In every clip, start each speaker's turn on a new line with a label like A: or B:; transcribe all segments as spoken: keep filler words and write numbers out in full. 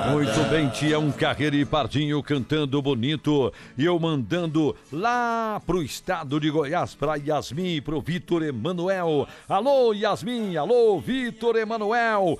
A: Muito bem, Tião Carreira e Pardinho cantando bonito. E eu mandando lá pro estado de Goiás, pra Yasmin e pro Vitor Emanuel. Alô, Yasmin, alô, Vitor Emanuel.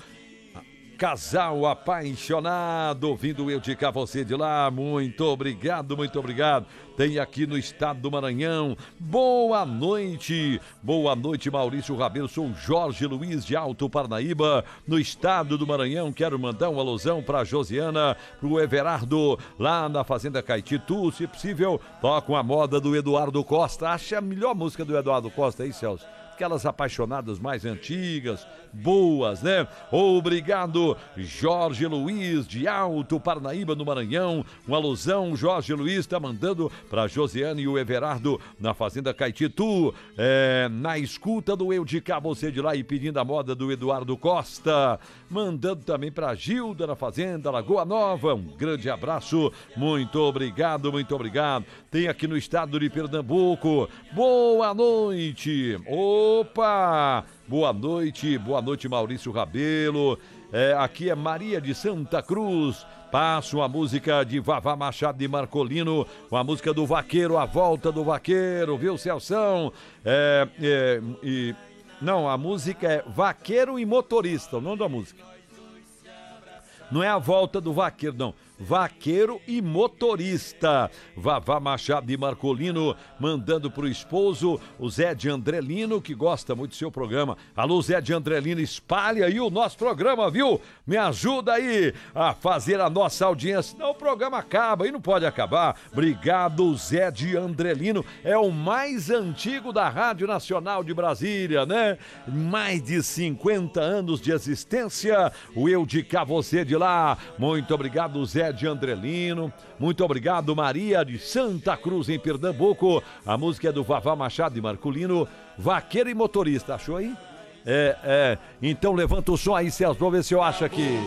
A: Casal apaixonado, ouvindo eu de cá, você de lá, muito obrigado, muito obrigado. Tem aqui no estado do Maranhão, boa noite, boa noite Maurício Rabelo, sou Jorge Luiz de Alto Parnaíba, no estado do Maranhão. Quero mandar uma alusão pra Josiana, pro Everardo, lá na Fazenda Caetitu, se possível, tocam a moda do Eduardo Costa. Acha a melhor música do Eduardo Costa aí, Celso? Aquelas apaixonadas mais antigas, boas, né? Obrigado, Jorge Luiz, de Alto Parnaíba, no Maranhão. Uma alusão, Jorge Luiz tá mandando pra Josiane e o Everardo na Fazenda Caetitu, é, na escuta do Eu de Cá, você de lá, e pedindo a moda do Eduardo Costa. Mandando também pra Gilda na Fazenda Lagoa Nova. Um grande abraço, muito obrigado, muito obrigado. Tem aqui no estado de Pernambuco, boa noite. Opa! Boa noite, boa noite Maurício Rabelo. É, aqui é Maria de Santa Cruz. Passo a música de Vavá Machado de Marcolino, a música do Vaqueiro, a volta do Vaqueiro, viu, Celção? É, é, e, não, a música é Vaqueiro e Motorista, o nome da música. Não é a volta do Vaqueiro, não. Vaqueiro e Motorista. Vavá Machado de Marcolino mandando pro esposo, o Zé de Andrelino, que gosta muito do seu programa. Alô, Zé de Andrelino, espalha aí o nosso programa, viu? Me ajuda aí a fazer a nossa audiência, senão o programa acaba e não pode acabar. Obrigado, Zé de Andrelino. É o mais antigo da Rádio Nacional de Brasília, né? Mais de cinquenta anos de existência. O Eu de Cá, você de lá. Muito obrigado, Zé de Andrelino, muito obrigado, Maria de Santa Cruz, em Pernambuco. A música é do Vavá Machado de Marcolino, Vaqueiro e Motorista, achou aí? É, é, então levanta o som aí, Celso, vamos ver se eu acho aqui.